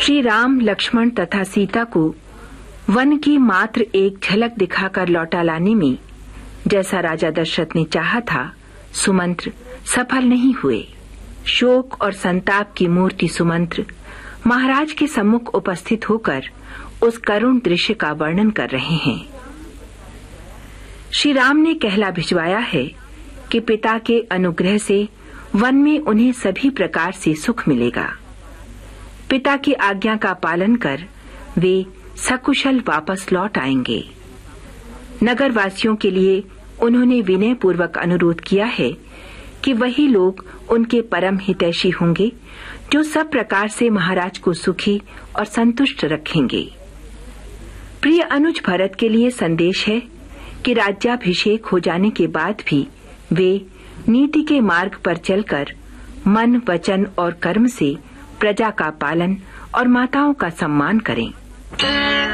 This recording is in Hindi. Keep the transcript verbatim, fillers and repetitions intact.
श्री राम, लक्ष्मण तथा सीता को वन की मात्र एक झलक दिखाकर लौटा लाने में जैसा राजा दशरथ ने चाहा था, सुमंत्र सफल नहीं हुए। शोक और संताप की मूर्ति सुमंत्र महाराज के सम्मुख उपस्थित होकर उस करुण दृश्य का वर्णन कर रहे हैं। श्री राम ने कहला भिजवाया है कि पिता के अनुग्रह से वन में उन्हें सभी प्रकार से सुख मिलेगा। पिता की आज्ञा का पालन कर वे सकुशल वापस लौट आएंगे। नगर वासियों के लिए उन्होंने विनय पूर्वक अनुरोध किया है कि वही लोग उनके परम हितैषी होंगे जो सब प्रकार से महाराज को सुखी और संतुष्ट रखेंगे। प्रिय अनुज भरत के लिए संदेश है कि राज्याभिषेक हो जाने के बाद भी वे नीति के मार्ग पर चलकर मन, वचन और कर्म से प्रजा का पालन और माताओं का सम्मान करें।